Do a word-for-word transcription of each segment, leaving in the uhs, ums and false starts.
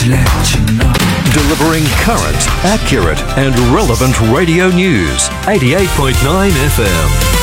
let you know. Delivering current, accurate and relevant radio news. eighty-eight point nine F M.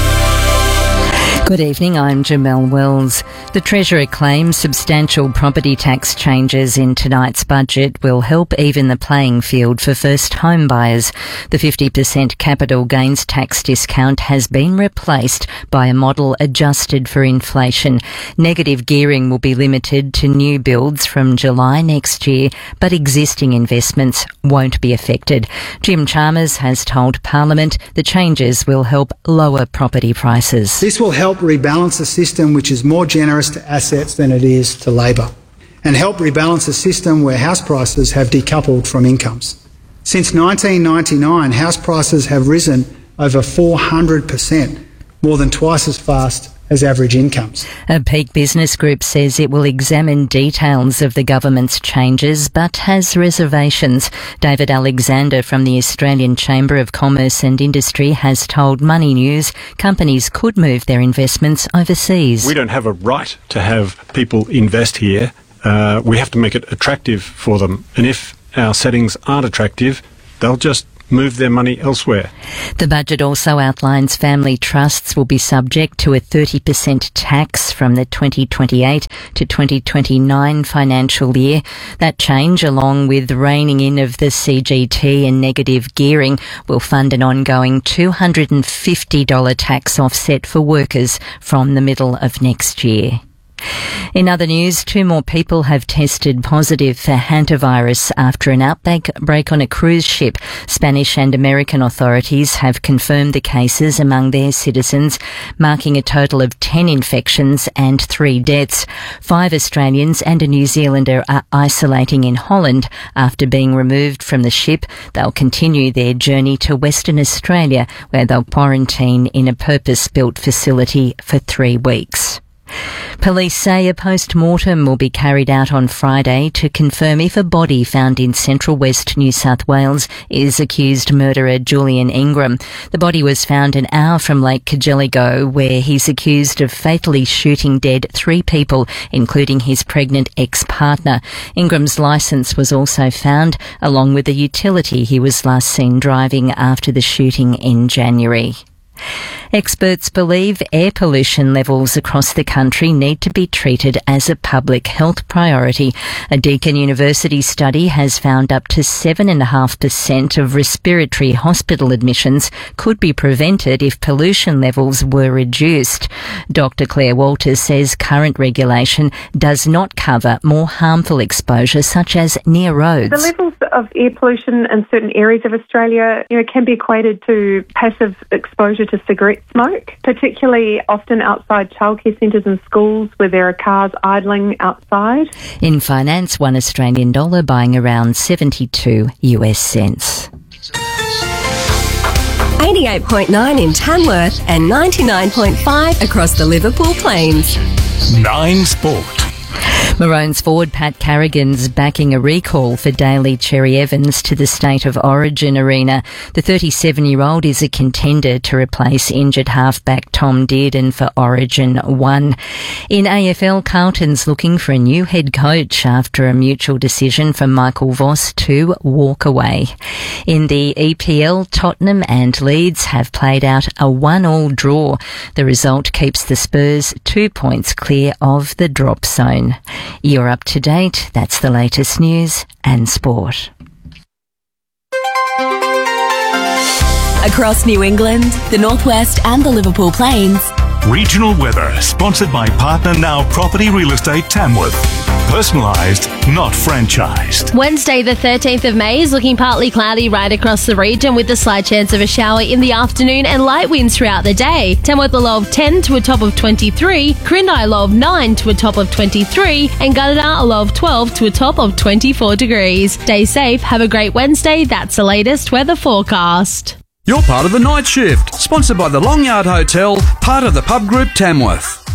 Good evening, I'm Jamelle Wells. The Treasurer claims substantial property tax changes in tonight's budget will help even the playing field for first home buyers. The fifty percent capital gains tax discount has been replaced by a model adjusted for inflation. Negative gearing will be limited to new builds from July next year, but existing investments won't be affected. Jim Chalmers has told Parliament the changes will help lower property prices. This will help rebalance a system which is more generous to assets than it is to labour, and help rebalance a system where house prices have decoupled from incomes. Since nineteen ninety-nine, house prices have risen over four hundred percent, more than twice as fast as average incomes. A Peak Business Group says it will examine details of the government's changes but has reservations. David Alexander from the Australian Chamber of Commerce and Industry has told Money News companies could move their investments overseas. We don't have a right to have people invest here. Uh, we have to make it attractive for them. And if our settings aren't attractive, they'll just move their money elsewhere. The budget also outlines family trusts will be subject to a thirty percent tax from the twenty twenty-eight to twenty twenty-nine financial year. That change, along with the reining in of the C G T and negative gearing, will fund an ongoing two hundred fifty dollars tax offset for workers from the middle of next year. In other news, two more people have tested positive for hantavirus after an outbreak on a cruise ship. Spanish and American authorities have confirmed the cases among their citizens, marking a total of ten infections and three deaths. Five Australians and a New Zealander are isolating in Holland after being removed from the ship. They'll continue their journey to Western Australia, where they'll quarantine in a purpose-built facility for three weeks. Police say a post-mortem will be carried out on Friday to confirm if a body found in central west New South Wales is accused murderer Julian Ingram. The body was found an hour from Lake Cargelligo, where he's accused of fatally shooting dead three people, including his pregnant ex-partner. Ingram's licence was also found, along with the utility he was last seen driving after the shooting in January. Experts believe air pollution levels across the country need to be treated as a public health priority. A Deakin University study has found up to seven point five percent of respiratory hospital admissions could be prevented if pollution levels were reduced. Doctor Claire Walters says current regulation does not cover more harmful exposure such as near roads. The levels of air pollution in certain areas of Australia, you know, can be equated to passive exposure to cigarette smoke, particularly often outside childcare centres and schools where there are cars idling outside. In finance, one Australian dollar buying around seventy-two US cents. eighty-eight point nine in Tamworth and ninety-nine point five across the Liverpool Plains. Nine Sport. Maroons forward Pat Carrigan's backing a recall for Daly Cherry Evans to the State of Origin arena. The thirty-seven-year-old is a contender to replace injured halfback Tom Dearden for Origin one. In A F L, Carlton's looking for a new head coach after a mutual decision from Michael Voss to walk away. In the E P L, Tottenham and Leeds have played out a one-all draw. The result keeps the Spurs two points clear of the drop zone. You're up to date. That's the latest news and sport. Across New England, the Northwest and the Liverpool Plains. Regional weather, sponsored by Partner Now Property Real Estate Tamworth. Personalised, not franchised. Wednesday the thirteenth of May is looking partly cloudy right across the region with a slight chance of a shower in the afternoon and light winds throughout the day. Tamworth a low of ten to a top of twenty-three, Corindi a low of nine to a top of twenty-three, and Gunnedah a low of twelve to a top of twenty-four degrees. Stay safe, have a great Wednesday. That's the latest weather forecast. You're part of the night shift, sponsored by the Long Yard Hotel, part of the Pub Group Tamworth.